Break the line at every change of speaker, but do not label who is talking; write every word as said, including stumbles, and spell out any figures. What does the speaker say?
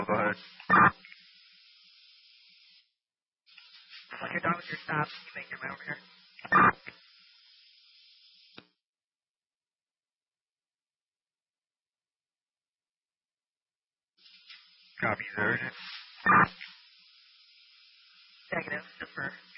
Go ahead.
When you're done with your stop, you make your way over here.
Copy, is urgent.
Negative, just for